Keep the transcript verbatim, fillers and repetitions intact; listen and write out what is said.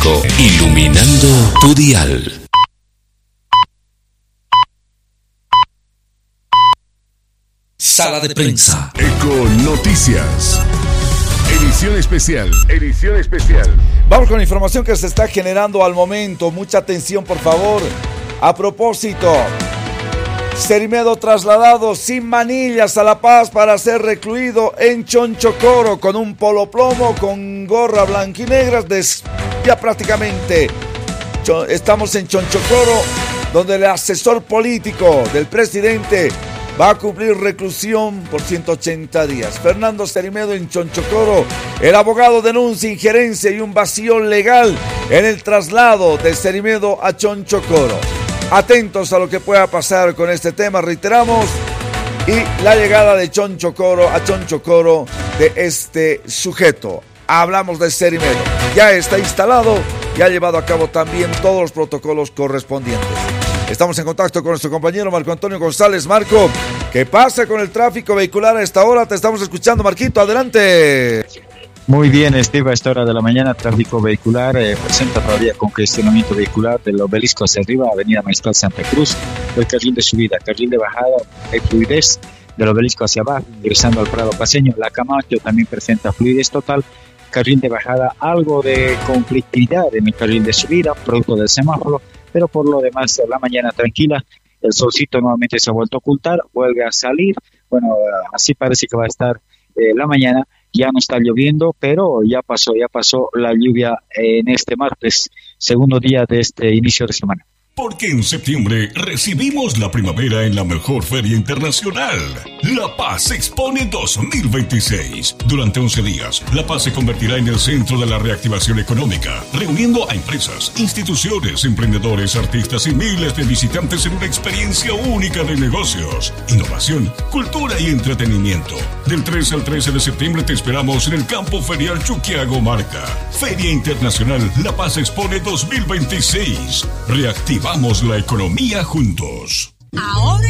Eco, iluminando tu dial. Sala de prensa. Eco Noticias. Edición especial, edición especial. Vamos con la información que se está generando al momento. Mucha atención, por favor. A propósito, Cerimedo trasladado sin manillas a La Paz para ser recluido en Chonchocoro con un polo plomo, con gorra blanquinegra. Des... Ya prácticamente estamos en Chonchocoro, donde el asesor político del presidente va a cumplir reclusión por ciento ochenta días. Fernando Cerimedo en Chonchocoro. El abogado denuncia injerencia y un vacío legal en el traslado de Cerimedo a Chonchocoro. Atentos a lo que pueda pasar con este tema, reiteramos, y la llegada de Chonchocoro a Chonchocoro de este sujeto. Hablamos de Cerimedo. Ya está instalado y ha llevado a cabo también todos los protocolos correspondientes. Estamos en contacto con nuestro compañero Marco Antonio González. Marco, ¿qué pasa con el tráfico vehicular a esta hora? Te estamos escuchando, Marquito, adelante. Muy bien, Steve, a esta hora de la mañana, tráfico vehicular eh, presenta todavía congestionamiento vehicular del Obelisco hacia arriba, Avenida Maestral Santa Cruz, el carril de subida, carril de bajada, hay fluidez del Obelisco hacia abajo, ingresando al Prado Paceño. La Camacho también presenta fluidez total, carril de bajada, algo de conflictividad en el carril de subida, producto del semáforo, pero por lo demás la mañana tranquila. El solcito nuevamente se ha vuelto a ocultar, vuelve a salir, bueno, así parece que va a estar eh, la mañana. Ya no está lloviendo, pero ya pasó, ya pasó la lluvia en este martes, segundo día de este inicio de semana. Porque en septiembre recibimos la primavera en la mejor feria internacional. La Paz Expone dos mil veintiséis. Durante once días, La Paz se convertirá en el centro de la reactivación económica, reuniendo a empresas, instituciones, emprendedores, artistas y miles de visitantes en una experiencia única de negocios, innovación, cultura y entretenimiento. Del tres al trece de septiembre te esperamos en el Campo Ferial Chuquiago Marca. Feria Internacional La Paz Expone dos mil veintiséis. Reactiva Vamos la economía juntos. Ahora